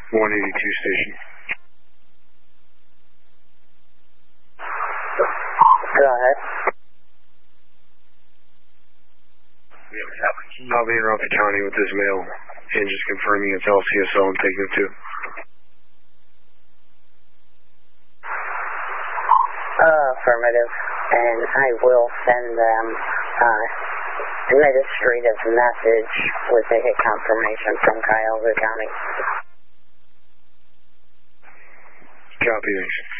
182 station. Go ahead. I'll be in Rutherford County with this mail and just confirming it's LCSO and taking it to. Affirmative. And I will send them administrative message with a hit confirmation from Cuyahoga County. Copy, thanks.